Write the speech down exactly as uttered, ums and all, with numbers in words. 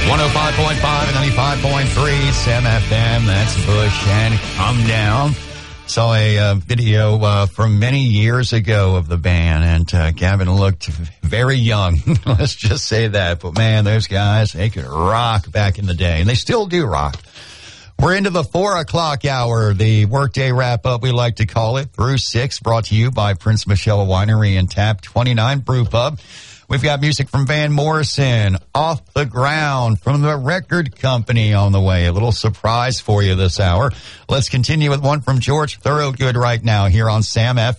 one oh five point five and ninety-five point three Sam F M. That's Bush and Come Down. Saw a uh, video uh, from many years ago of the band, and uh, Gavin looked very young. Let's just say that. But man, those guys, they could rock back in the day, and they still do rock. We're into the four o'clock hour, the workday wrap-up, we like to call it, through six, brought to you by Prince Michelle Winery and Tap twenty-nine Brew Pub. We've got music from Van Morrison, Off the Ground, from the record company on the way. A little surprise for you this hour. Let's continue with one from George Thorogood right now here on Sam F M.